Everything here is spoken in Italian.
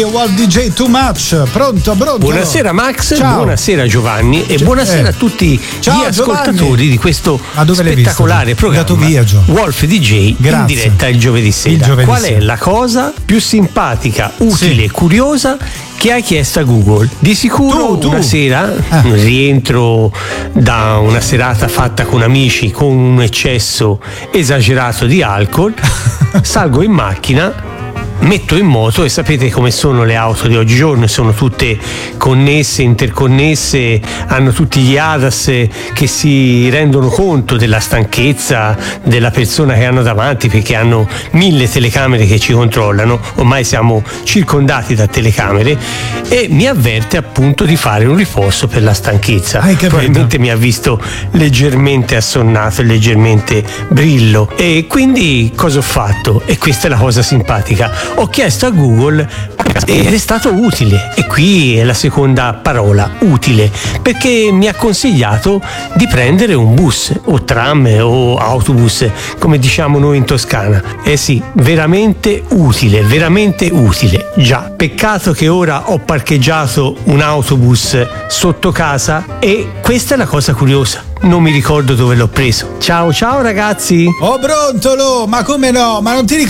Wolf DJ Too Much, pronto? Buonasera Max, ciao. Buonasera Giovanni e buonasera a tutti ciao, gli ascoltatori Giovanni. Di questo spettacolare programma via, Wolf DJ. Grazie. In diretta il giovedì sera. Qual è la cosa più simpatica, utile e curiosa che hai chiesto a Google? Di sicuro tu. Una sera rientro da una serata fatta con amici con un eccesso esagerato di alcol, salgo in macchina, metto in moto e sapete come sono le auto di oggigiorno, sono tutte connesse, interconnesse, hanno tutti gli ADAS che si rendono conto della stanchezza della persona che hanno davanti, perché hanno 1000 telecamere che ci controllano, ormai siamo circondati da telecamere, e mi avverte appunto di fare un riposo per la stanchezza. Probabilmente mi ha visto leggermente assonnato e leggermente brillo, e quindi cosa ho fatto? E questa è la cosa simpatica: ho chiesto a Google ed è stato utile, e qui è la seconda parola, utile, perché mi ha consigliato di prendere un bus o tram o autobus, come diciamo noi in Toscana. Sì, veramente utile, già. Peccato che ora ho parcheggiato un autobus sotto casa, e questa è la cosa curiosa, non mi ricordo dove l'ho preso. Ciao ragazzi. Oh Brontolo, ma come no? Ma non ti ricordi